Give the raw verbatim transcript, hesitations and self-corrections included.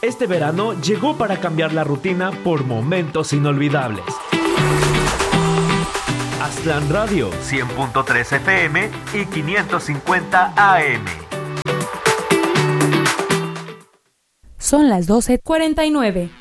Este verano llegó para cambiar la rutina por momentos inolvidables. Aztlán Radio, cien punto tres F M y quinientos cincuenta A M. Son las doce cuarenta y nueve.